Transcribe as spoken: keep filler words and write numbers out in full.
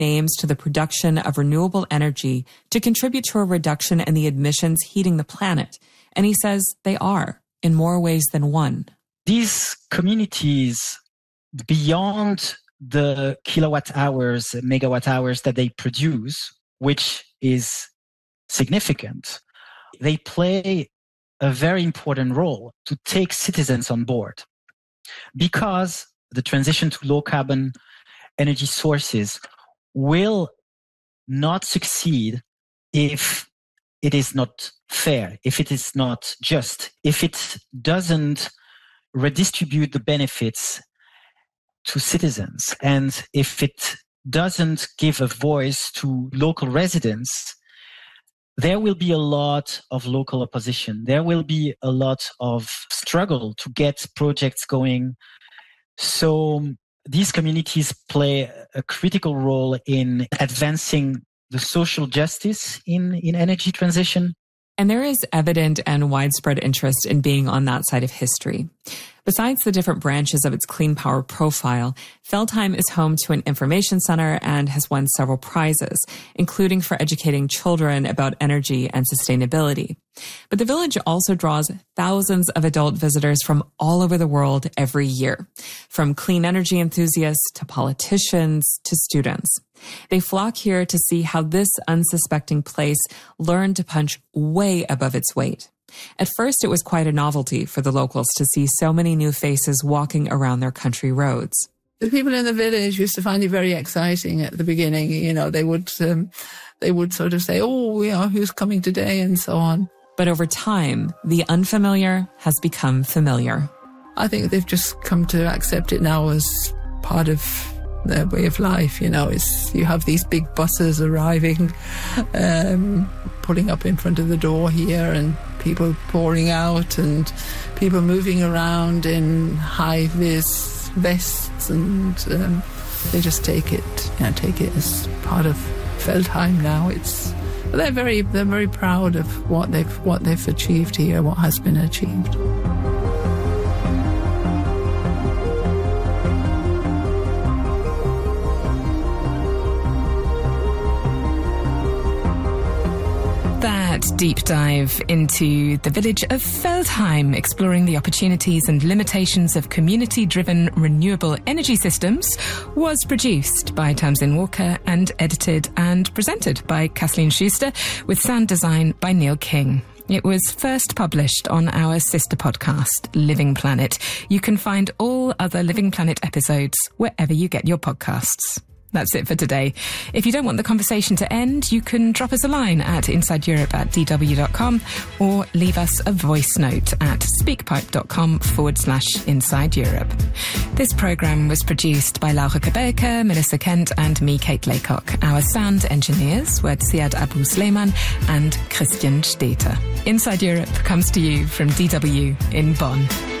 names to the production of renewable energy to contribute to a reduction in the emissions heating the planet. And he says they are, in more ways than one. These communities, beyond the kilowatt hours, megawatt hours that they produce, which is significant, they play a very important role to take citizens on board, because the transition to low carbon energy sources will not succeed if it is not fair, if it is not just, if it doesn't redistribute the benefits to citizens, and if it doesn't give a voice to local residents, there will be a lot of local opposition. There will be a lot of struggle to get projects going. So these communities play a critical role in advancing the social justice in, in energy transition. And there is evident and widespread interest in being on that side of history. Besides the different branches of its clean power profile, Feldheim is home to an information center and has won several prizes, including for educating children about energy and sustainability. But the village also draws thousands of adult visitors from all over the world every year, from clean energy enthusiasts to politicians to students. They flock here to see how this unsuspecting place learned to punch way above its weight. At first, it was quite a novelty for the locals to see so many new faces walking around their country roads. The people in the village used to find it very exciting at the beginning. You know, they would um, they would sort of say, oh, you know, who's coming today and so on. But over time, the unfamiliar has become familiar. I think they've just come to accept it now as part of their way of life. You know, it's, you have these big buses arriving, um, pulling up in front of the door here, and people pouring out, and people moving around in high-vis vests, and um, they just take it, you know, take it as part of Feldheim now. It's they're very they're very proud of what they've what they've achieved here, what has been achieved. Deep dive into the village of Feldheim, exploring the opportunities and limitations of community-driven renewable energy systems, was produced by Tamsin Walker and edited and presented by Kathleen Schuster, with sound design by Neil King. It was first published on our sister podcast, Living Planet. You can find all other Living Planet episodes wherever you get your podcasts. That's it for today. If you don't want the conversation to end, you can drop us a line at insideeurope at dw.com or leave us a voice note at speakpipe.com forward slash Inside Europe. This programme was produced by Laura Kabelka, Melissa Kent and me, Kate Laycock. Our sound engineers were Ziad Abu Sleiman and Christian Steter. Inside Europe comes to you from D W in Bonn.